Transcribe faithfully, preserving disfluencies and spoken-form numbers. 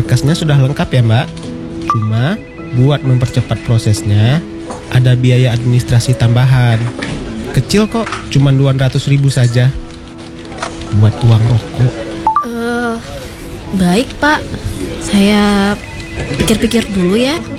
Berkasnya sudah lengkap ya Mbak. Cuma buat mempercepat prosesnya ada biaya administrasi tambahan. Kecil kok, cuma dua ratus ribu saja. Buat uang rokok. Eh, baik Pak, saya pikir-pikir dulu ya.